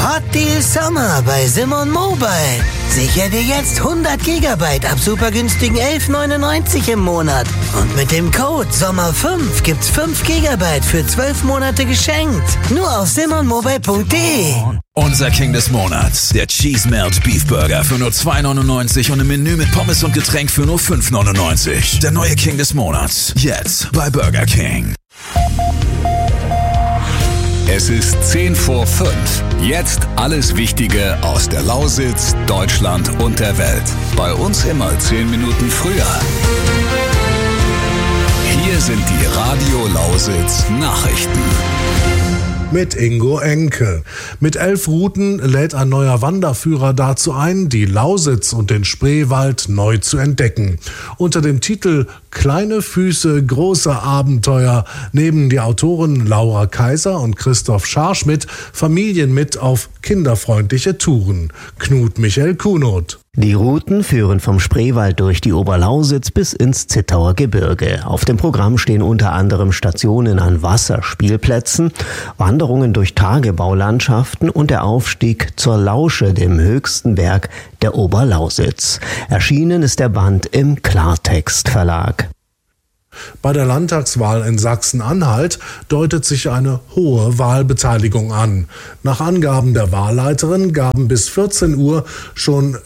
Hot Deal Sommer bei Simon Mobile. Sicher dir jetzt 100 Gigabyte ab super günstigen 11,99 im Monat. Und mit dem Code SOMMER5 gibt's 5 Gigabyte für 12 Monate geschenkt. Nur auf simonmobile.de. Unser King des Monats, der Cheese Melt Beef Burger für nur 2,99 und im Menü mit Pommes und Getränk für nur 5,99. Der neue King des Monats, jetzt bei Burger King. Es ist 10 vor 5. Jetzt alles Wichtige aus der Lausitz, Deutschland und der Welt. Bei uns immer 10 Minuten früher. Hier sind die Radio Lausitz Nachrichten. Mit Ingo Enke. Mit 11 Routen lädt ein neuer Wanderführer dazu ein, die Lausitz und den Spreewald neu zu entdecken. Unter dem Titel Kleine Füße, große Abenteuer nehmen die Autoren Laura Kaiser und Christoph Scharschmidt Familien mit auf kinderfreundliche Touren. Knut Michael Kunoth. Die Routen führen vom Spreewald durch die Oberlausitz bis ins Zittauer Gebirge. Auf dem Programm stehen unter anderem Stationen an Wasserspielplätzen, Wanderungen durch Tagebaulandschaften und der Aufstieg zur Lausche, dem höchsten Berg der Oberlausitz. Erschienen ist der Band im Klartext Verlag. Bei der Landtagswahl in Sachsen-Anhalt deutet sich eine hohe Wahlbeteiligung an. Nach Angaben der Wahlleiterin gaben bis 14 Uhr schon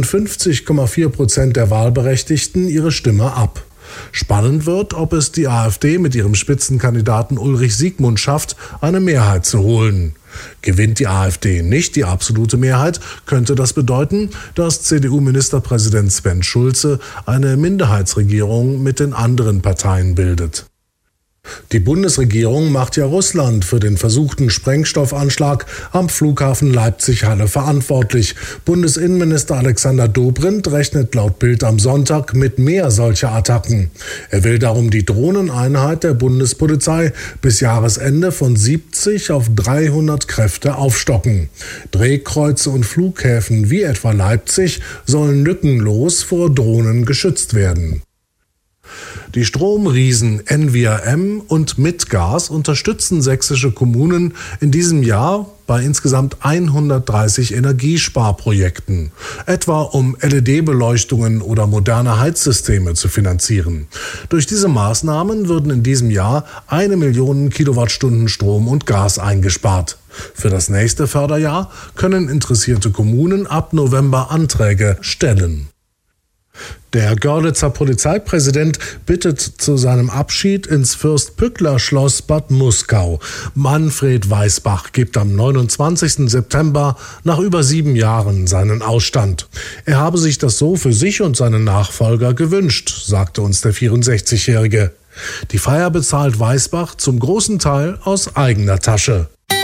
54,4% der Wahlberechtigten ihre Stimme ab. Spannend wird, ob es die AfD mit ihrem Spitzenkandidaten Ulrich Siegmund schafft, eine Mehrheit zu holen. Gewinnt die AfD nicht die absolute Mehrheit, könnte das bedeuten, dass CDU-Ministerpräsident Sven Schulze eine Minderheitsregierung mit den anderen Parteien bildet. Die Bundesregierung macht ja Russland für den versuchten Sprengstoffanschlag am Flughafen Leipzig-Halle verantwortlich. Bundesinnenminister Alexander Dobrindt rechnet laut Bild am Sonntag mit mehr solcher Attacken. Er will darum die Drohneneinheit der Bundespolizei bis Jahresende von 70 auf 300 Kräfte aufstocken. Drehkreuze und Flughäfen wie etwa Leipzig sollen lückenlos vor Drohnen geschützt werden. Die Stromriesen NWRM und Mitgas unterstützen sächsische Kommunen in diesem Jahr bei insgesamt 130 Energiesparprojekten, etwa um LED-Beleuchtungen oder moderne Heizsysteme zu finanzieren. Durch diese Maßnahmen würden in diesem Jahr 1 Million Kilowattstunden Strom und Gas eingespart. Für das nächste Förderjahr können interessierte Kommunen ab November Anträge stellen. Der Görlitzer Polizeipräsident bittet zu seinem Abschied ins Fürst-Pückler-Schloss Bad Muskau. Manfred Weißbach gibt am 29. September nach über 7 Jahren seinen Ausstand. Er habe sich das so für sich und seinen Nachfolger gewünscht, sagte uns der 64-Jährige. Die Feier bezahlt Weißbach zum großen Teil aus eigener Tasche.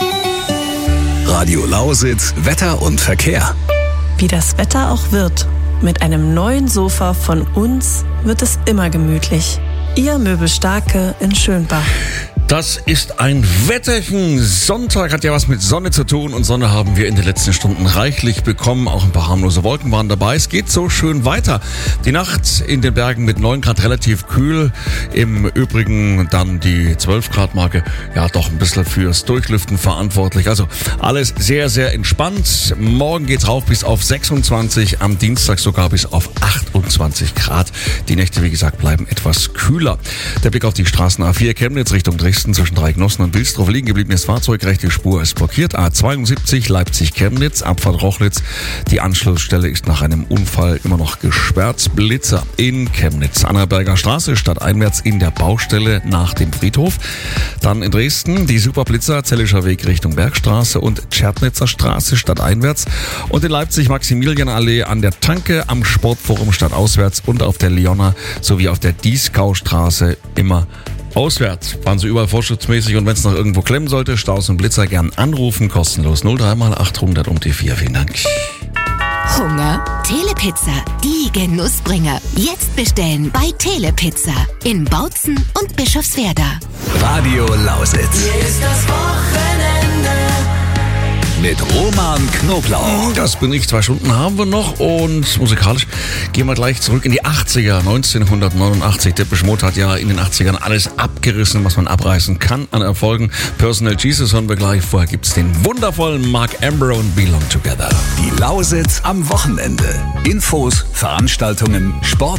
Radio Lausitz, Wetter und Verkehr. Wie das Wetter auch wird. Mit einem neuen Sofa von uns wird es immer gemütlich. Ihr Möbelstarke in Schönbach. Das ist ein Wetterchen. Sonntag hat ja was mit Sonne zu tun und Sonne haben wir in den letzten Stunden reichlich bekommen. Auch ein paar harmlose Wolken waren dabei. Es geht so schön weiter. Die Nacht in den Bergen mit 9 Grad relativ kühl. Im Übrigen dann die 12 Grad Marke. Ja, doch ein bisschen fürs Durchlüften verantwortlich. Also alles sehr, sehr entspannt. Morgen geht's rauf bis auf 26. Am Dienstag sogar bis auf 28 Grad. Die Nächte, wie gesagt, bleiben etwas kühler. Der Blick auf die Straßen A4 Chemnitz Richtung Dresden. Zwischen Dreignossen und Wilsdorf liegen gebliebenes Fahrzeug, rechte Spur ist blockiert. A72 Leipzig-Chemnitz, Abfahrt Rochlitz. Die Anschlussstelle ist nach einem Unfall immer noch gesperrt. Blitzer in Chemnitz. Annaberger Straße stadteinwärts in der Baustelle nach dem Friedhof. Dann in Dresden die Superblitzer Zellischer Weg Richtung Bergstraße und Tschernitzer Straße stadteinwärts. Und in Leipzig Maximilianallee an der Tanke, am Sportforum stadtauswärts und auf der Leona sowie auf der Dieskaustraße immer auswärts. Fahren Sie überall vorschriftsmäßig und wenn es noch irgendwo klemmen sollte, Staus und Blitzer gern anrufen, kostenlos 03 mal 800 um die 4. Vielen Dank. Hunger? Telepizza, die Genussbringer. Jetzt bestellen bei Telepizza in Bautzen und Bischofswerda. Radio Lausitz. Hier ist das Wochenende. Mit Roman Knoblauch. Das bin ich. 2 Stunden haben wir noch und musikalisch gehen wir gleich zurück in die 80er. 1989. Depeche Mode hat ja in den 80ern alles abgerissen, was man abreißen kann an Erfolgen. Personal Jesus hören wir gleich. Vorher gibt's den wundervollen Mark Ambrose und Belong Together. Die Lausitz am Wochenende. Infos, Veranstaltungen, Sport